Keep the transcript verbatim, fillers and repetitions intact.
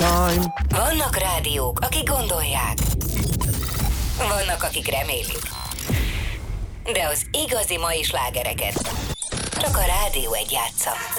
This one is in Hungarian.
time. Vannak rádiók, akik gondolják. Vannak, akik remélik. De az igazi mai slágereket csak a Rádió egy játsza.